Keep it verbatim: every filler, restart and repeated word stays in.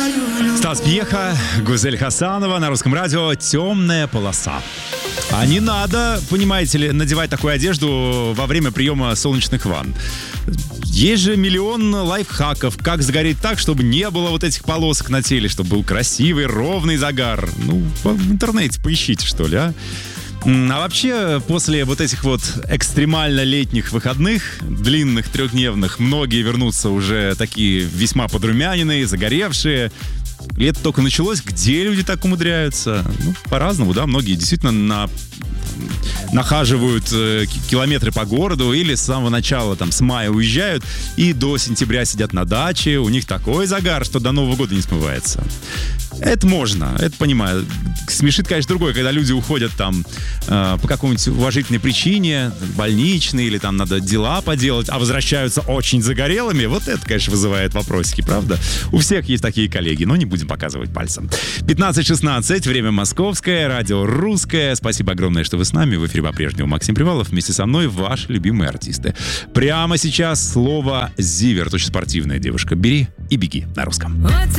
Стас Пьеха, Гузель Хасанова на Русском радио «Темная полоса». А не надо, понимаете ли, надевать такую одежду во время приема солнечных ванн. Есть же миллион лайфхаков, как загореть так, чтобы не было вот этих полосок на теле, чтобы был красивый, ровный загар. Ну, в интернете поищите, что ли, а? А вообще, после вот этих вот экстремально летних выходных, длинных, трехдневных, многие вернутся уже такие весьма подрумяненные, загоревшие. Лето только началось, где люди так умудряются? Ну, по-разному, да, многие действительно на... нахаживают э, километры по городу или с самого начала, там, с мая уезжают и до сентября сидят на даче, у них такой загар, что до Нового года не смывается. Это можно, это понимаю. Смешит, конечно, другое, когда люди уходят там э, по какой-нибудь уважительной причине, больничной, или там надо дела поделать, а возвращаются очень загорелыми. Вот это, конечно, вызывает вопросики, правда? У всех есть такие коллеги, но не будем показывать пальцем. пятнадцать шестнадцать, время московское, радио русское. Спасибо огромное, что вы с нами. В эфире по-прежнему Максим Привалов. Вместе со мной ваши любимые артисты. Прямо сейчас слово «Зиверт». Очень спортивная девушка. Бери и беги на русском.